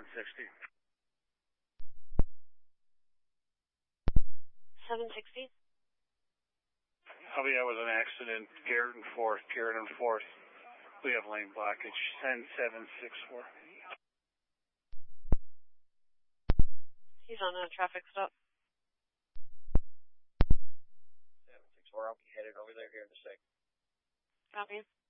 760. 760. Javier was an accident. Garrett and 4th. We have lane blockage. Send 764. He's on a traffic stop. 764, I'll be headed over there here in a sec. Copy.